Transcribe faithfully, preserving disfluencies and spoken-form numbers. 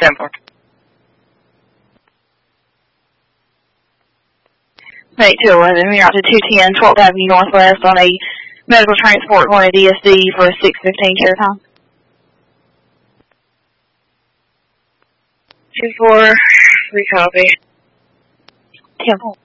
ten four. eight two eleven, we're out to two ten twelfth Avenue Northwest on a medical transport going to D S D for a six fifteen share time. two four, we copy. ten four.